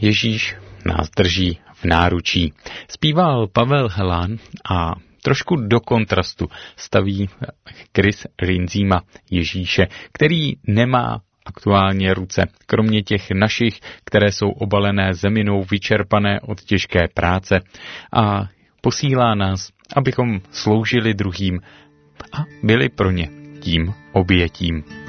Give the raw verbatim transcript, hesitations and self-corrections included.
Ježíš nás drží v náručí. Zpíval Pavel Helán a trošku do kontrastu staví Chris Rinzima Ježíše, který nemá aktuálně ruce, kromě těch našich, které jsou obalené zeminou, vyčerpané od těžké práce, a posílá nás, abychom sloužili druhým a byli pro ně tím obětím.